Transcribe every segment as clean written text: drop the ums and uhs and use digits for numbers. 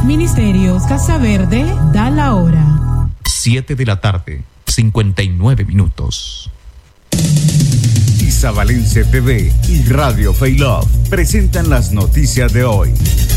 Ministerios Casa Verde da la hora. 7:59 Isabalense TV y Radio Fail Love presentan las noticias de hoy.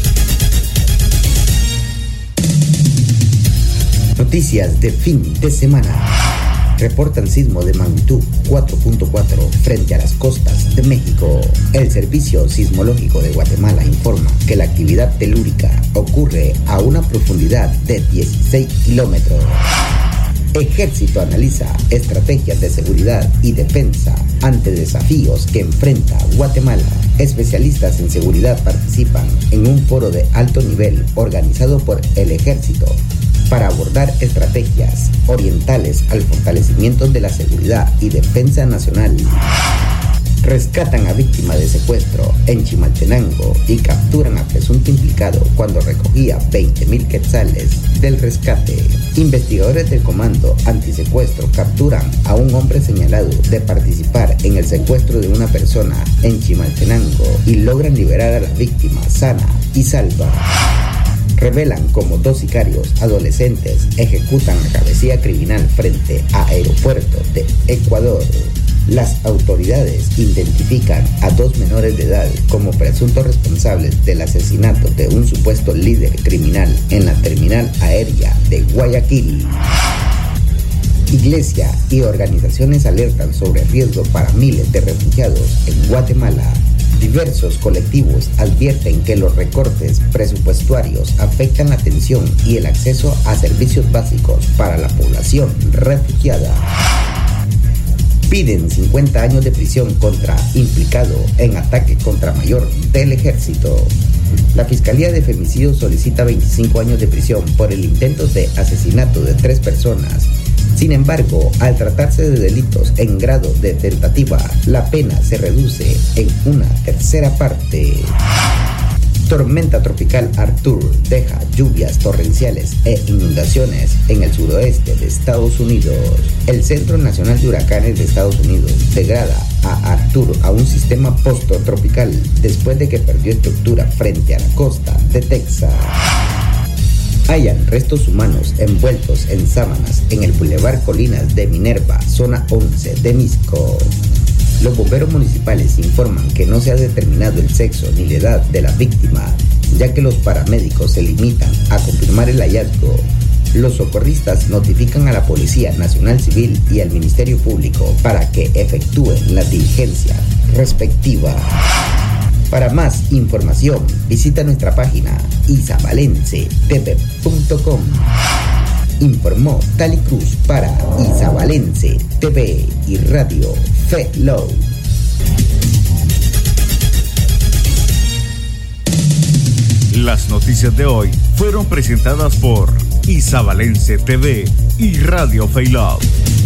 Noticias de fin de semana. Reportan sismo de magnitud 4.4 frente a las costas de México. El Servicio Sismológico de Guatemala informa que la actividad telúrica ocurre a una profundidad de 16 kilómetros. Ejército analiza estrategias de seguridad y defensa ante desafíos que enfrenta Guatemala. Especialistas en seguridad participan en un foro de alto nivel organizado por el Ejército para abordar estrategias orientales al fortalecimiento de la seguridad y defensa nacional. Rescatan a víctima de secuestro en Chimaltenango y capturan a presunto implicado cuando recogía 20,000 quetzales del rescate. Investigadores del Comando Antisecuestro capturan a un hombre señalado de participar en el secuestro de una persona en Chimaltenango y logran liberar a la víctima sana y salva. Revelan cómo 2 sicarios adolescentes ejecutan la cabecilla criminal frente a aeropuerto de Ecuador. Las autoridades identifican a 2 menores de edad como presuntos responsables del asesinato de un supuesto líder criminal en la terminal aérea de Guayaquil. Iglesia y organizaciones alertan sobre riesgo para miles de refugiados en Guatemala. Diversos colectivos advierten que los recortes presupuestarios afectan la atención y el acceso a servicios básicos para la población refugiada. Piden 50 años de prisión contra implicado en ataque contra mayor del Ejército. La Fiscalía de Femicidio solicita 25 años de prisión por el intento de asesinato de 3 personas. Sin embargo, al tratarse de delitos en grado de tentativa, la pena se reduce en una tercera parte. Tormenta tropical Arthur deja lluvias torrenciales e inundaciones en el suroeste de Estados Unidos. El Centro Nacional de Huracanes de Estados Unidos degrada a Arthur a un sistema postotropical después de que perdió estructura frente a la costa de Texas. Hallan restos humanos envueltos en sábanas en el Boulevard Colinas de Minerva, zona 11 de Misco. Los bomberos municipales informan que no se ha determinado el sexo ni la edad de la víctima, ya que los paramédicos se limitan a confirmar el hallazgo. Los socorristas notifican a la Policía Nacional Civil y al Ministerio Público para que efectúen las diligencias respectivas. Para más información, visita nuestra página isabalencetv.com. Informó Tali Cruz para Isabalense TV y Radio Fail Love. Las noticias de hoy fueron presentadas por Isabalense TV y Radio Fail Love.